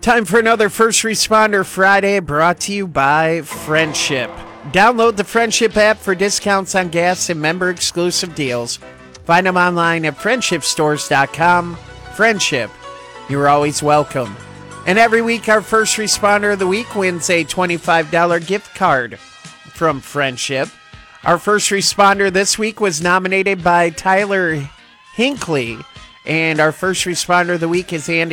Time for another First Responder Friday brought to you by Friendship. Download the Friendship app for discounts on gas and member-exclusive deals. Find them online at friendshipstores.com. Friendship, you're always welcome. And every week, our First Responder of the Week wins a $25 gift card from Friendship. Our First Responder this week was nominated by Tyler Hinckley. And our First Responder of the Week is Andy